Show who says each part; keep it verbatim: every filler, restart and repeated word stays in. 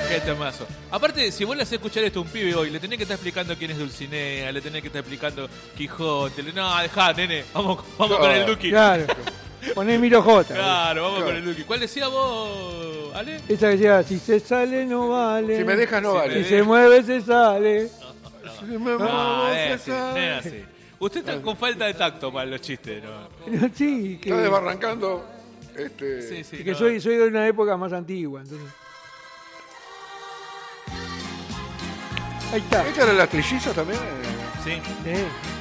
Speaker 1: Qué temazo. Aparte, si vos le hacés escuchar esto a un pibe hoy, le tenés que estar explicando quién es Dulcinea, le tenés que estar explicando Quijote. Le... No, dejá, nene, vamos, vamos
Speaker 2: Claro.
Speaker 1: con el Duki.
Speaker 3: Claro. Poné Miro J.
Speaker 1: Claro, vamos
Speaker 2: Claro.
Speaker 1: con el Duki. ¿Cuál decía vos, Ale?
Speaker 3: Esa que decía, si se sale no vale.
Speaker 2: Si me dejas no
Speaker 1: Si
Speaker 2: vale.
Speaker 3: Si
Speaker 1: me
Speaker 3: se mueve se sale.
Speaker 2: Si me
Speaker 1: No,
Speaker 2: muevo,
Speaker 1: es
Speaker 2: se
Speaker 1: así,
Speaker 2: sabe.
Speaker 1: nena, sí. Usted está con falta de tacto para los chistes, ¿no?
Speaker 3: Sí,
Speaker 2: Está
Speaker 3: que,
Speaker 2: desbarrancando. Este,
Speaker 1: Sí, sí.
Speaker 3: que
Speaker 1: no.
Speaker 3: soy, soy de una época más antigua. Entonces. Ahí está.
Speaker 2: ¿Esta era la trilliza también?
Speaker 1: Sí.
Speaker 3: Sí.